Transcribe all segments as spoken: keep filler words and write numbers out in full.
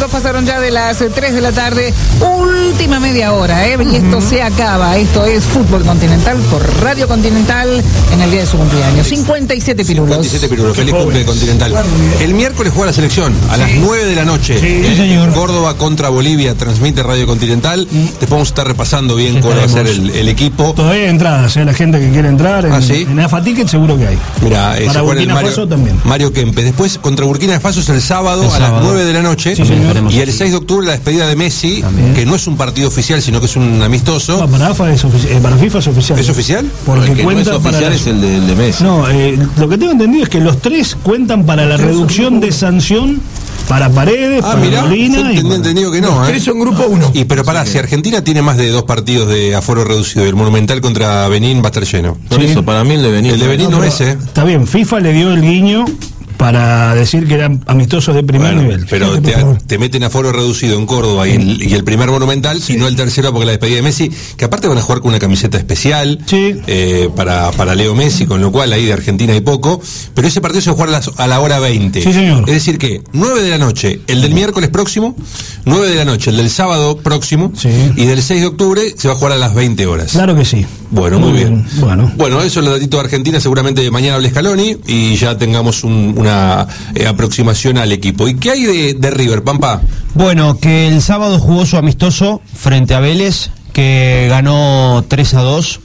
minutos pasaron ya de las tres de la tarde. Última media hora, ¿eh? Y esto se acaba. Esto es Fútbol Continental por Radio Continental en el día de su cumpleaños. cincuenta y siete pirulos. cincuenta y siete pirulos. Feliz cumple Continental. El miércoles juega la selección a las nueve de la noche. Sí, sí, señor. Córdoba contra Bolivia, transmite Radio Continental. Mm. Después vamos a estar repasando bien cuál va a ser el, el equipo. Todavía hay entradas, ¿eh? La gente que quiere entrar. En, ¿Ah, sí? En AFA Ticket seguro que hay. Mira, para Burkina Mario, Faso también. Mario Kempes. Después contra Burkina Faso es el sábado, el sábado. a las nueve de la noche. Sí, señor. Y el seis de octubre la despedida de Messi, también. Que no es un partido oficial, sino que es un amistoso. No, para, AFA es ofici- eh, para FIFA es oficial. ¿Es oficial? Porque el que cuenta no es para oficial la... es el de, el de Messi. No, eh, lo que tengo entendido es que los tres cuentan para la reducción de sanción para Paredes, ah, para mirá, Molina. Yo y tenía para... entendido que no. Los ¿eh? tres son grupo uno. Y pero pará, si Argentina tiene más de dos partidos de aforo reducido, el Monumental contra Benín va a estar lleno. Por sí. Eso, para mí el de Benín. El de Benín no, no es, ¿eh? Está bien, FIFA le dio el guiño para decir que eran amistosos de primer bueno, nivel. Pero te, te meten aforo reducido en Córdoba y el, y el primer Monumental, sí. Y no el tercero porque la despedida de Messi, que aparte van a jugar con una camiseta especial, sí. eh, para, para Leo Messi, con lo cual ahí de Argentina hay poco, pero ese partido se va a jugar a, las, a la hora veinte. Sí, señor. Es decir que nueve de la noche el del miércoles próximo, nueve de la noche el del sábado próximo, sí. Y del seis de octubre se va a jugar a las veinte horas. Claro que sí. Bueno, muy, muy bien. bien. Bueno. bueno, eso es lo datito de Argentina, seguramente mañana hable Scaloni y ya tengamos un, una eh, aproximación al equipo. ¿Y qué hay de, de River, Pampa? Bueno, que el sábado jugó su amistoso frente a Vélez, que ganó tres a dos,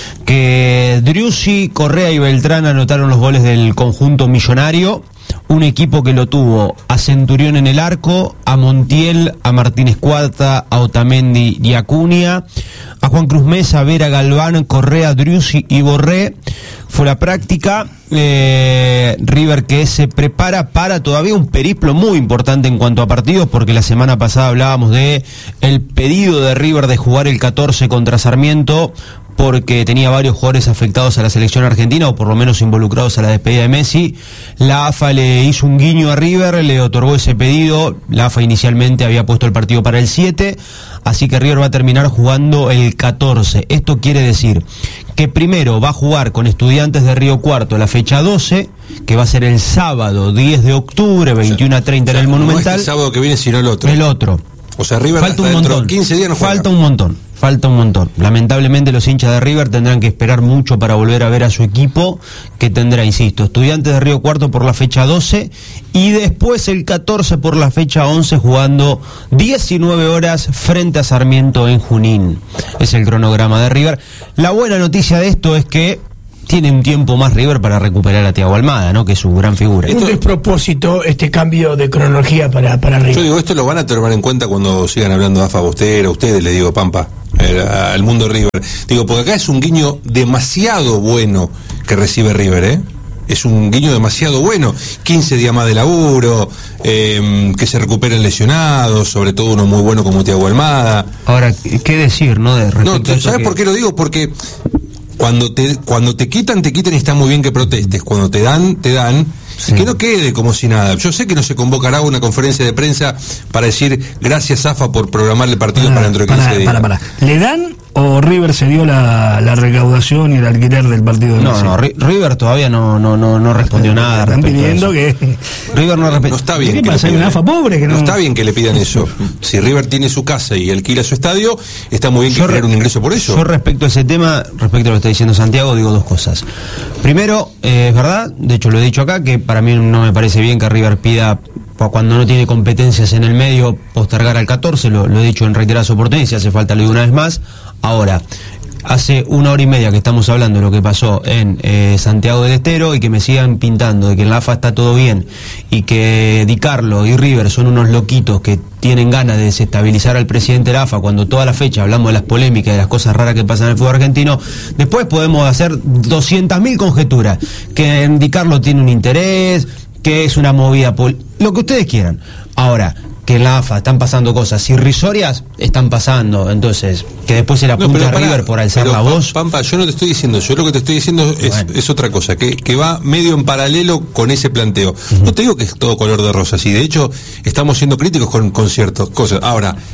que Driussi, Correa y Beltrán anotaron los goles del conjunto millonario. Un equipo que lo tuvo a Centurión en el arco, a Montiel, a Martínez Cuarta, a Otamendi y a Acuña, a Juan Cruz Mesa, Vera, Galván, Correa, Driussi y Borré. Fue la práctica. eh, River que se prepara para todavía un periplo muy importante en cuanto a partidos, porque la semana pasada hablábamos de el pedido de River de jugar el catorce contra Sarmiento, porque tenía varios jugadores afectados a la selección argentina, o por lo menos involucrados a la despedida de Messi. La AFA le hizo un guiño a River, le otorgó ese pedido. La AFA inicialmente había puesto el partido para el siete, así que River va a terminar jugando el catorce. Esto quiere decir que primero va a jugar con Estudiantes de Río Cuarto la fecha doce, que va a ser el sábado diez de octubre, veintiuno a treinta o sea, en el Monumental. No es el sábado que viene, sino el otro. El otro. O sea, River falta un montón. quince días no juega. Falta un montón, falta un montón. Lamentablemente los hinchas de River tendrán que esperar mucho para volver a ver a su equipo, que tendrá, insisto, Estudiantes de Río Cuarto por la fecha doce y después el catorce por la fecha once, jugando diecinueve horas frente a Sarmiento en Junín. Es el cronograma de River. La buena noticia de esto es que tiene un tiempo más River para recuperar a Thiago Almada, ¿no? Que es su gran figura. Es un despropósito este cambio de cronología para, para River. Yo digo, esto lo van a tomar en cuenta cuando sigan hablando de AFA Bostera, a ustedes, le digo, Pampa, eh, al mundo River. Digo, porque acá es un guiño demasiado bueno que recibe River, ¿eh? Es un guiño demasiado bueno. quince días más de laburo, eh, que se recuperen lesionados, sobre todo uno muy bueno como Thiago Almada. Ahora, ¿qué decir, no? De no, ¿sabes que... por qué lo digo? Porque Cuando te, cuando te quitan, te quitan y está muy bien que protestes. Cuando te dan, te dan. Sí. Y que no quede como si nada. Yo sé que no se convocará una conferencia de prensa para decir gracias AFA por programarle partidos para, para dentro de quince días. Para, para. ¿Le dan o River se dio la, la recaudación y el alquiler del partido de No, Messi? no, River todavía no no no, no respondió nada. Están pidiendo que River no, no está bien. ¿Qué pasa? Hay una AFA pobre que no... no está bien que le pidan eso. Si River tiene su casa y alquila su estadio, está muy bien que crear un ingreso por eso. Yo respecto a ese tema, respecto a lo que está diciendo Santiago, digo dos cosas. Primero, eh, es verdad, de hecho lo he dicho acá, que para mí no me parece bien que River pida, cuando no tiene competencias en el medio, postergar al catorce, lo, lo he dicho en reiteradas oportunidades, si hace falta lo digo una vez más. Ahora, hace una hora y media que estamos hablando de lo que pasó en eh, Santiago del Estero, y que me sigan pintando de que en la AFA está todo bien y que Di Carlo y River son unos loquitos que tienen ganas de desestabilizar al presidente de la AFA, cuando toda la fecha hablamos de las polémicas, de las cosas raras que pasan en el fútbol argentino. Después podemos hacer doscientas mil conjeturas, que Di Carlo tiene un interés, que es una movida, pol- lo que ustedes quieran. Ahora, que en la AFA están pasando cosas irrisorias, están pasando, entonces, que después se la apunta no, a River para, por alzar la voz. Pampa, yo no te estoy diciendo, yo lo que te estoy diciendo es, bueno. es otra cosa, que, que va medio en paralelo con ese planteo. Uh-huh. No te digo que es todo color de rosas, y de hecho estamos siendo críticos con, con ciertas cosas. Ahora,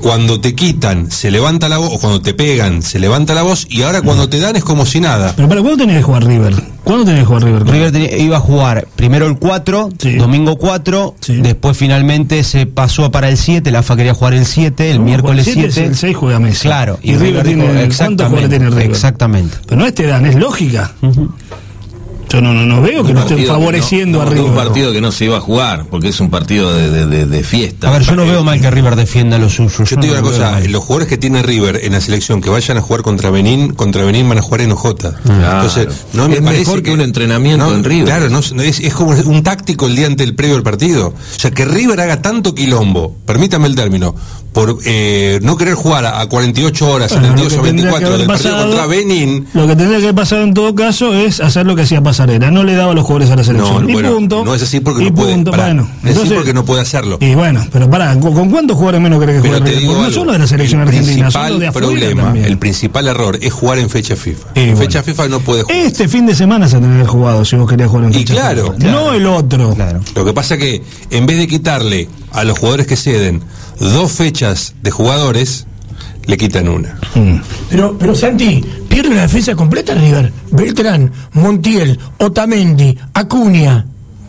cuando te quitan se levanta la voz, o cuando te pegan se levanta la voz, y ahora cuando te dan es como si nada. Pero para, ¿cuándo tenía que jugar River? ¿Cuándo tenía que jugar River? River tenía, iba a jugar primero el cuatro, sí. domingo cuatro, sí. después finalmente se pasó para el siete, la A F A quería jugar el siete, el no, miércoles el siete. siete. El seis juega Messi. Claro. Y, y River, River tiene, dijo, ¿cuántos jugadores tiene River? Exactamente. Pero no este dan, es lógica. Uh-huh. Yo no, no, no veo que no estén favoreciendo no, a no, River. Un partido que no se iba a jugar, porque es un partido de, de, de, de fiesta. A ver, yo no veo mal que River defienda los suyos. Yo, yo te digo una cosa, los jugadores que tiene River en la selección que vayan a jugar contra Benín, contra Benín van a jugar en O J. Claro. Entonces, no me es parece mejor que, que un entrenamiento no, en River. Claro, no, es, es como un táctico el día ante el previo del partido. O sea, que River haga tanto quilombo, permítame el término, por eh, no querer jugar a, a cuarenta y ocho horas, bueno, setenta y ocho o veinticuatro del pasado, partido contra Benín. Lo que tendría que haber pasado en todo caso es hacer lo que hacía Pasarela, no le daba los jugadores a la selección. No, y bueno, punto. no es así porque y no puede. Punto, Pará, bueno, es entonces, así porque no puede hacerlo. Y bueno, pero pará, ¿con, con cuántos jugadores menos crees que juegue River? No solo de la selección el argentina, solo principal de afuera problema, también. el principal error es jugar en fecha FIFA. Y en bueno, fecha FIFA no puede jugar. Este fin de semana se tendría jugado si vos querías jugar en y fecha claro, FIFA. claro, no el otro. Claro. Lo que pasa que en vez de quitarle a los jugadores que ceden dos fechas de jugadores, le quitan una. Mm. Pero, pero Santi, pierde una defensa completa River. Beltrán, Montiel, Otamendi, Acuña.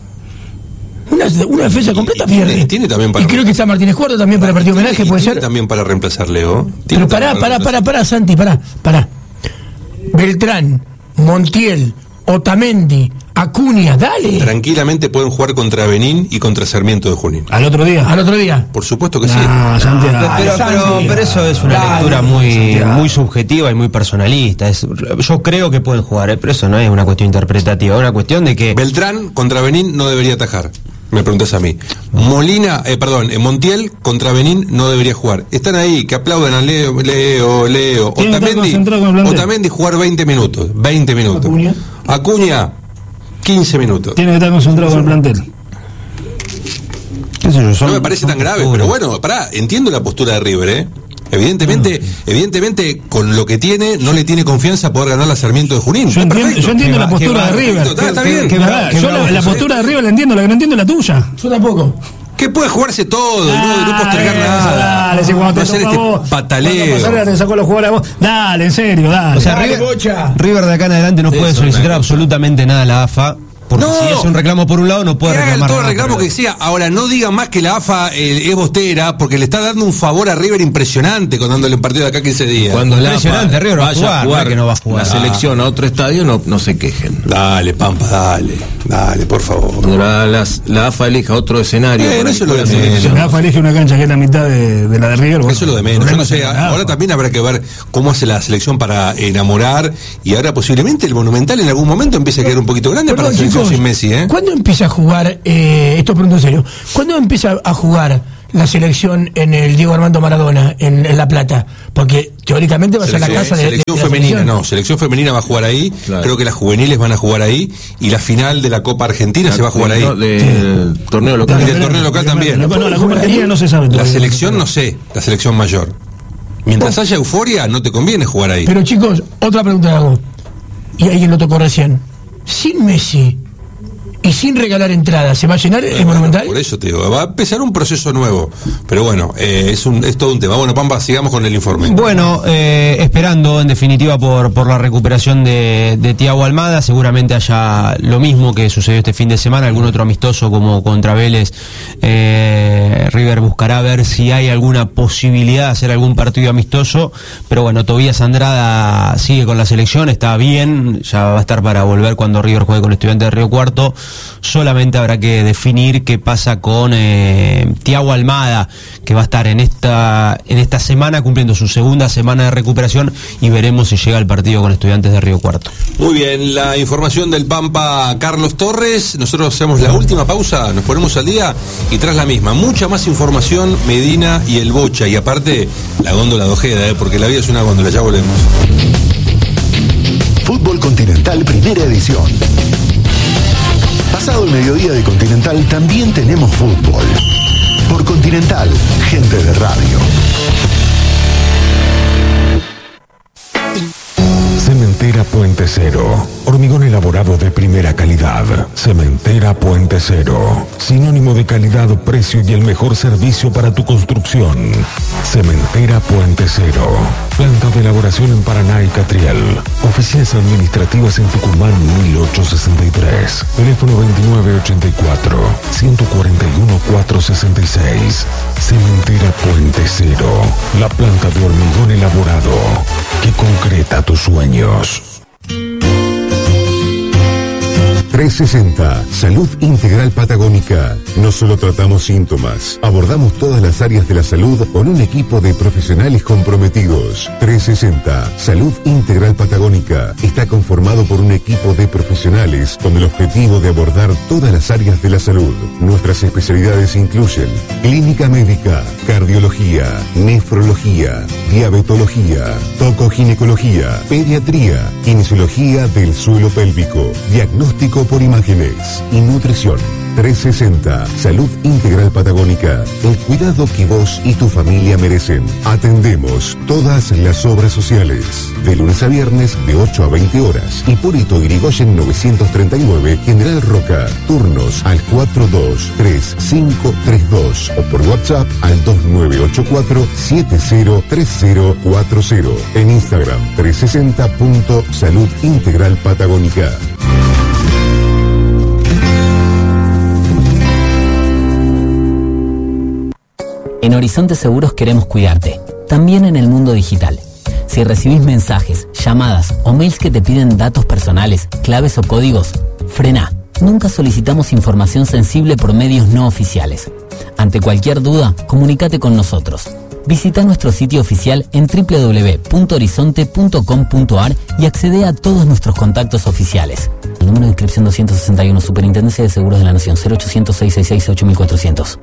Una, una defensa completa y, y pierde. Tiene, tiene también para y creo que está Martínez Cuarto también para el partido homenaje, y puede tiene ser. También para reemplazar Leo. Pero pará, pará, pará, pará, Santi, pará, pará. Beltrán, Montiel, Otamendi, Acuña, dale. Tranquilamente pueden jugar contra Benín y contra Sarmiento de Junín. Al otro día. Al otro día. Por supuesto que no, sí. Santiago. No, pero, pero, pero eso es una Dale, lectura muy, Santiago. muy subjetiva y muy personalista. Es, yo creo que pueden jugar, ¿eh? Pero eso no es una cuestión interpretativa, es una cuestión de que... Beltrán contra Benín no debería atajar. Me preguntas a mí. Molina, eh, perdón, eh, Montiel contra Benín no debería jugar. Están ahí, que aplauden a Leo, Leo, Leo. Otamendi, Otamendi jugar veinte minutos. veinte minutos. Acuña. Acuña, quince minutos. Tiene que estar concentrado con el plantel. Eso son, no me parece tan grave, pero bueno, pará, entiendo la postura de River, ¿eh? Evidentemente, no, sí. evidentemente, con lo que tiene, no le tiene confianza a poder ganar la Sarmiento de Junín. Yo entiendo, yo entiendo la postura va, de River. Está, está bien. Que, que, que, yo la, la postura de River la entiendo, la que no entiendo es la tuya. Yo tampoco. Que puede jugarse todo, ah, no, no postergar eso, nada. Dale, si cuando no te hacer este vos, pataleo. Cuando te sacó los jugadores a vos. Dale, en serio, dale. O sea, dale, River, bocha. River de acá en adelante no eso puede solicitar absolutamente nada a la A F A. Porque no, si es un reclamo por un lado, no puede que reclamar haga todo el nada, reclamo pero... que sea. Ahora, no digan más que la A F A eh, es bostera, porque le está dando un favor a River impresionante con dándole un partido de acá quince días. Cuando la A F A River va a vaya jugar, a jugar, no que no va a jugar. la selección a otro estadio, no, no se quejen. Dale, Pampa, dale. Dale, por favor. Cuando la, la, la A F A elija otro escenario. Eh, para eso que es lo de juegue la menos. Si la A F A elige una cancha que es la mitad de, de la de River, bueno, eso es lo de menos. Yo no sé, ahora también habrá que ver cómo hace la selección para enamorar, y ahora posiblemente el Monumental en algún momento empiece a quedar un poquito grande. Perdón, para la selección chicos, sin Messi, ¿eh? ¿Cuándo empieza a jugar, eh, esto pregunto en serio, ¿cuándo empieza a jugar la selección en el Diego Armando Maradona, en, en La Plata? Porque teóricamente va a ser la casa de, selección de la femenina, selección. no, selección femenina va a jugar ahí, claro. Creo que las juveniles van a jugar ahí, y la final de la Copa Argentina la, se va a jugar ahí. No, de, sí. Torneo local. Y del torneo local también. No, no, la Copa Argentina no se sabe todavía. La selección no sé, la selección mayor. Mientras haya euforia, no te conviene jugar ahí. Pero chicos, otra pregunta hago, y alguien lo tocó recién. Sin Messi y sin regalar entradas, ¿se va a llenar bueno, el Monumental? Por eso te digo, va a empezar un proceso nuevo. Pero bueno, eh, es, un, es todo un tema. Bueno, Pampa, sigamos con el informe. Bueno, eh, esperando en definitiva por, por la recuperación de, de Thiago Almada. Seguramente haya lo mismo que sucedió este fin de semana, algún otro amistoso como contra Vélez. eh, River buscará ver si hay alguna posibilidad de hacer algún partido amistoso, pero bueno, Tobías Andrada sigue con la selección, está bien, ya va a estar para volver cuando River juegue con Estudiantes de Río Cuarto. Solamente habrá que definir qué pasa con eh, Thiago Almada, que va a estar en esta en esta semana cumpliendo su segunda semana de recuperación, y veremos si llega al partido con Estudiantes de Río Cuarto. Muy bien, la información del Pampa Carlos Torres. Nosotros hacemos la última pausa, nos ponemos al día, y tras la misma, mucha más información, Medina y el Bocha, y aparte la góndola de Ojeda, ¿eh? Porque la vida es una góndola. Ya volvemos. Fútbol Continental, primera edición. Pasado el mediodía de Continental también tenemos fútbol. Por Continental, gente de radio. Cementerio Cementera Puente Cero. Hormigón elaborado de primera calidad. Cementera Puente Cero. Sinónimo de calidad, precio y el mejor servicio para tu construcción. Cementera Puente Cero. Planta de elaboración en Paraná y Catriel. Oficinas administrativas en Tucumán mil ochocientos sesenta y tres. Teléfono veintinueve ochenta y cuatro, ciento cuarenta y uno, cuatrocientos sesenta y seis. Cementera Puente Cero. La planta de hormigón elaborado que concreta tus sueños. trescientos sesenta, Salud Integral Patagónica. No solo tratamos síntomas, abordamos todas las áreas de la salud con un equipo de profesionales comprometidos. trescientos sesenta, Salud Integral Patagónica. Está conformado por un equipo de profesionales con el objetivo de abordar todas las áreas de la salud. Nuestras especialidades incluyen clínica médica, cardiología, nefrología, diabetología, tocoginecología, pediatría, kinesiología del suelo pélvico, diagnóstico por imágenes y nutrición. trescientos sesenta, Salud Integral Patagónica. El cuidado que vos y tu familia merecen. Atendemos todas las obras sociales. De lunes a viernes de ocho a veinte horas. Hipólito Yrigoyen novecientos treinta y nueve, General Roca. Turnos al cuatro dos tres cinco tres dos o por WhatsApp al dos nueve ocho cuatro siete cero tres cero cuatro cero. En Instagram trescientos sesenta punto salud integral patagónica. En Horizonte Seguros queremos cuidarte, también en el mundo digital. Si recibís mensajes, llamadas o mails que te piden datos personales, claves o códigos, frená. Nunca solicitamos información sensible por medios no oficiales. Ante cualquier duda, comunícate con nosotros. Visita nuestro sitio oficial en doble u doble u doble u punto horizonte punto com punto a r y accede a todos nuestros contactos oficiales. El número de inscripción doscientos sesenta y uno, Superintendencia de Seguros de la Nación, cero ochocientos, seiscientos sesenta y seis, ocho mil cuatrocientos.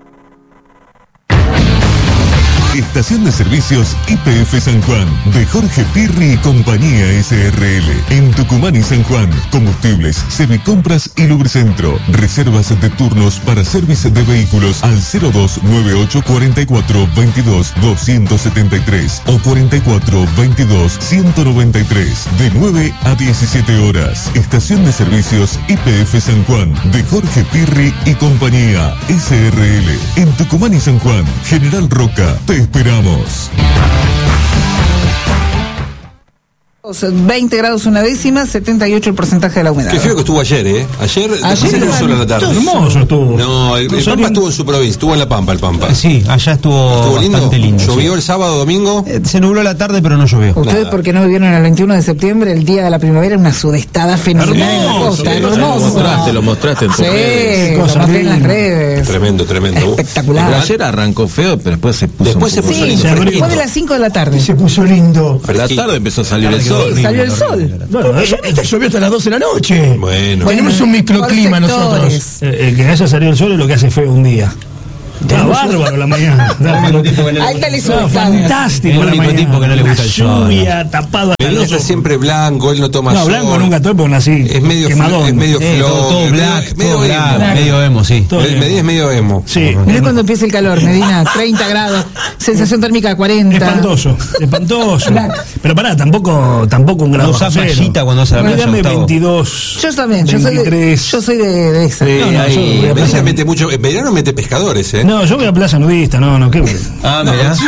Estación de Servicios Y P F San Juan, de Jorge Pirri y Compañía S R L. En Tucumán y San Juan, combustibles, Servicompras y Lubricentro. Reservas de turnos para servicio de vehículos al cero dos nueve ocho cuatro cuatro veintidós doscientos setenta y tres o cuarenta y cuatro veintidós ciento noventa y tres, de nueve a diecisiete horas. Estación de Servicios Y P F San Juan, de Jorge Pirri y Compañía S R L. En Tucumán y San Juan, General Roca. Te esperamos. veinte grados una décima, setenta y ocho el porcentaje de la humedad. Qué feo que estuvo ayer, ¿eh? Ayer, Ayer ayer era solo a la tarde. hermoso estuvo. No, el, el Pampa estuvo en su provincia, estuvo en La Pampa, el Pampa. Sí, allá estuvo, ¿Estuvo lindo? bastante lindo. ¿Llovió sí. el sábado, domingo? Eh, se nubló la tarde, pero no llovió. Ustedes, Nada. porque no vivieron el veintiuno de septiembre, el día de la primavera, una sudestada fenomenal en la costa. Sí, lo Hermoso. mostraste, lo mostraste en tus Sí, redes. lo Cosa mostré en las linda. redes. Tremendo, tremendo. Espectacular. Pero ayer arrancó feo, pero después se puso Después un se poco puso Sí, lindo, se abrió. después de las cinco de la tarde. Se puso lindo. Pero la tarde empezó a salir el sol. Sí, salió el sol. Bueno, ya ahorita llovió hasta las doce de la noche. Bueno. Tenemos un microclima por nosotros. sectores. Eh, eh, que haya salido el sol es lo que hace feo un día. Está bárbaro la mañana. Alta le No, subestada. fantástico Es el la único mañana. tipo que no le gusta el sol, lluvia, tapado Medina hasta está los siempre blanco, él no toma No, sol. blanco nunca estoy porque nací Es medio, quemadón. fl- es medio Eh, flor. todo, todo es black, medio, medio todo black, emo. medio emo, sí. Todo El bien. Medina es medio emo. Sí. Mirá cuando empieza el calor, Medina, treinta grados, sensación térmica cuarenta. Espantoso, espantoso. Pero pará, tampoco, tampoco un grado No usás bajo cero. mallita cuando vas a la Bueno, playa, dame Gustavo. veintidós. Yo también, yo soy de, veintitrés. yo soy de, de esa. Sí, No, no, ahí. yo voy a Medina plaza- mete mucho. En verano mete pescadores, ¿eh? No, yo voy a plaza nudista, no, no, qué. Ah, mirá.